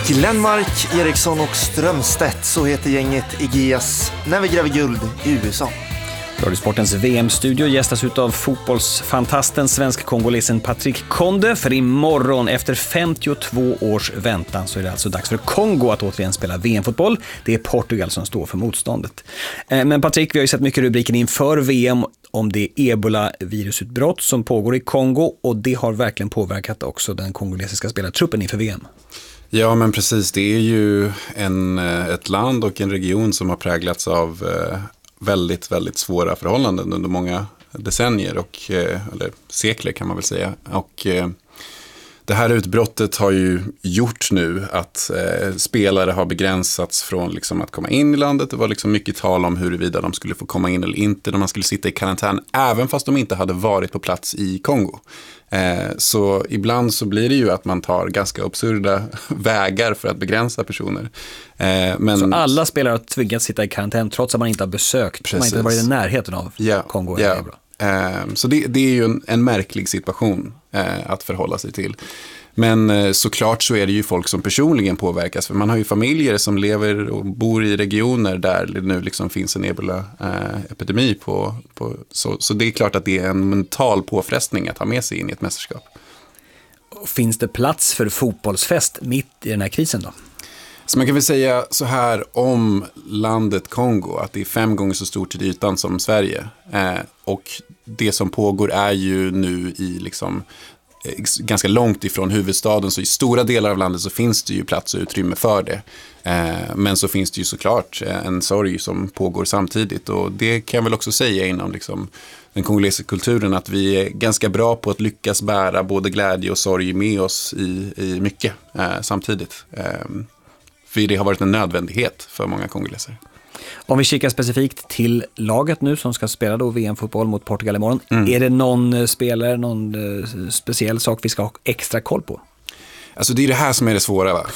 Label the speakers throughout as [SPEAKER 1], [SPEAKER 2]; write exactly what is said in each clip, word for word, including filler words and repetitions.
[SPEAKER 1] Glenmark, Eriksson och Strömstedt, så heter gänget i G S när vi gräver guld i U S A.
[SPEAKER 2] Radiosportens V M-studio gästas ut av fotbollsfantasten svensk-kongolesen Patrick Konde. För imorgon efter femtiotvå års väntan så är det alltså dags för Kongo att återigen spela V M-fotboll. Det är Portugal som står för motståndet. Men Patrick, vi har ju sett mycket rubriker inför V M om det ebola-virusutbrott som pågår i Kongo, och det har verkligen påverkat också den kongolesiska spelartruppen inför V M.
[SPEAKER 3] Ja, men precis. Det är ju en, ett land och en region som har präglats av väldigt, väldigt svåra förhållanden under många decennier och, eller sekler kan man väl säga. Och det här utbrottet har ju gjort nu att eh, spelare har begränsats från liksom, att komma in i landet. Det var liksom mycket tal om huruvida de skulle få komma in eller inte när man skulle sitta i karantän, även fast de inte hade varit på plats i Kongo. Eh, så ibland så blir det ju att man tar ganska absurda vägar för att begränsa personer. Eh, men...
[SPEAKER 2] Så alla spelare har tvingats sitta i karantän trots att man inte har besökt, man inte har varit i närheten av
[SPEAKER 3] ja,
[SPEAKER 2] Kongo.
[SPEAKER 3] Ja. Eh, så det, det är ju en, en märklig situation eh, att förhålla sig till. Men eh, såklart så är det ju folk som personligen påverkas, för man har ju familjer som lever och bor i regioner där det nu liksom finns en ebola-epidemi eh, på, på så, så det är klart att det är en mental påfrestning att ha med sig in i ett mästerskap.
[SPEAKER 2] Finns det plats för fotbollsfest mitt i den här krisen då?
[SPEAKER 3] Så man kan väl säga så här om landet Kongo, att det är fem gånger så stort till ytan som Sverige. Eh, och det som pågår är ju nu i liksom eh, ganska långt ifrån huvudstaden, så i stora delar av landet så finns det ju plats och utrymme för det. Eh, men så finns det ju såklart en sorg som pågår samtidigt, och det kan jag väl också säga inom liksom den kongolesiska kulturen, att vi är ganska bra på att lyckas bära både glädje och sorg med oss i, i mycket eh, samtidigt. Eh, För det har varit en nödvändighet för många kongoleser.
[SPEAKER 2] Om vi kikar specifikt till laget nu som ska spela då V M-fotboll mot Portugal imorgon.
[SPEAKER 3] Mm.
[SPEAKER 2] Är det någon spelare, någon speciell sak vi ska ha extra koll på?
[SPEAKER 3] Alltså det är det här som är det svåra, va?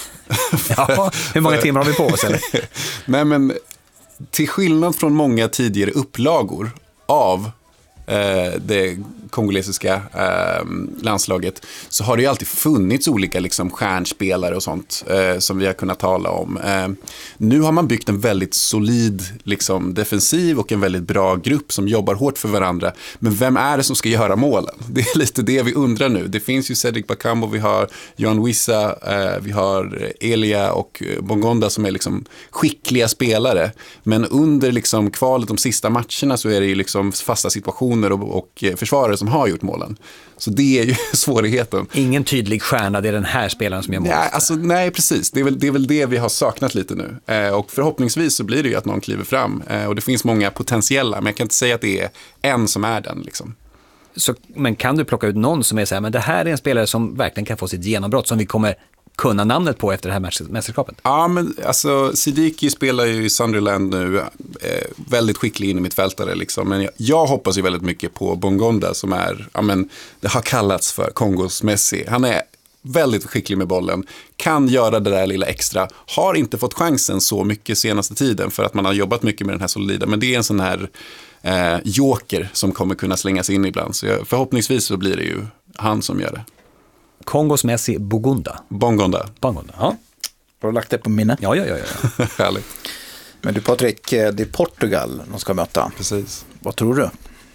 [SPEAKER 2] Ja, hur många timmar har vi på oss eller?
[SPEAKER 3] Nej, men till skillnad från många tidigare upplagor av eh, det kongolesiska eh, landslaget, så har det ju alltid funnits olika liksom, stjärnspelare och sånt eh, som vi har kunnat tala om. Eh, nu har man byggt en väldigt solid liksom, defensiv och en väldigt bra grupp som jobbar hårt för varandra. Men vem är det som ska göra målen? Det är lite det vi undrar nu. Det finns ju Cedric Bakambu, vi har Johan Wissa, eh, vi har Elia och Bongonda som är liksom, skickliga spelare. Men under liksom, kvalet de sista matcherna så är det ju liksom, fasta situationer och, och försvarare som har gjort målen. Så det är ju svårigheten.
[SPEAKER 2] Ingen tydlig stjärna, det är den här spelaren som gör mål.
[SPEAKER 3] Nej, alltså, nej, precis. Det är, väl, det är väl det vi har saknat lite nu. Eh, och förhoppningsvis så blir det ju att någon kliver fram. Eh, och det finns många potentiella, men jag kan inte säga att det är en som är den. Liksom.
[SPEAKER 2] Så, men kan du plocka ut någon som är så här, men det här är en spelare som verkligen kan få sitt genombrott, som vi kommer kunna namnet på efter det här mästerskapet?
[SPEAKER 3] Ja, men alltså Sidiki spelar ju i Sunderland nu, eh, väldigt skicklig in i mittfältare liksom. Men jag, jag hoppas ju väldigt mycket på Bongonda som är, ja men det har kallats för Kongos Messi. Han är väldigt skicklig med bollen, kan göra det där lilla extra, har inte fått chansen så mycket senaste tiden för att man har jobbat mycket med den här solida, men det är en sån här eh, joker som kommer kunna slängas in ibland. Så jag, förhoppningsvis så blir det ju han som gör det.
[SPEAKER 2] Kongos Messi Bongonda.
[SPEAKER 3] Bongonda.
[SPEAKER 2] Bongonda, ja.
[SPEAKER 4] Har du lagt det på minne?
[SPEAKER 2] Ja, ja, ja. ja.
[SPEAKER 3] Härligt.
[SPEAKER 4] Men du Patrik, det är Portugal de ska möta.
[SPEAKER 3] Precis.
[SPEAKER 4] Vad tror du?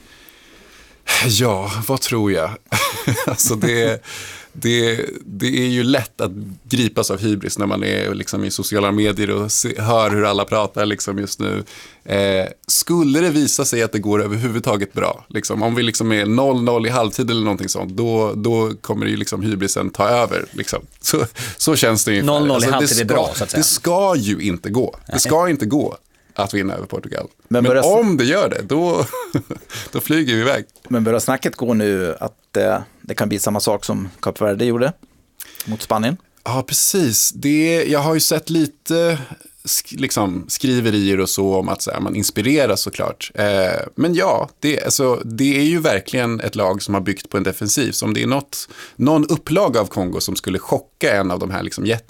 [SPEAKER 3] Ja, vad tror jag? alltså det, det, det är ju lätt att gripas av hybris när man är liksom i sociala medier och se, hör hur alla pratar liksom just nu. Eh, skulle det visa sig att det går överhuvudtaget bra, liksom, om vi liksom är noll noll i halvtid eller någonting sånt, då, då kommer ju liksom hybrisen ta över. Liksom. Så, så känns det ju.
[SPEAKER 2] noll noll i halvtid är bra, så att säga.
[SPEAKER 3] Det ska ju inte gå. Det ska inte gå att vinna över Portugal. Men,
[SPEAKER 4] Men
[SPEAKER 3] börjar... om det gör det, då, då flyger vi iväg.
[SPEAKER 4] Men börjar snacket gå nu att eh, det kan bli samma sak som Kap Verde gjorde mot Spanien?
[SPEAKER 3] Ja, precis. Det, jag har ju sett lite sk- liksom, skriverier och så om att så här, man inspireras såklart. Eh, men ja, det, alltså, det är ju verkligen ett lag som har byggt på en defensiv. Så om det är något, någon upplag av Kongo som skulle chocka en av de här liksom, jätt,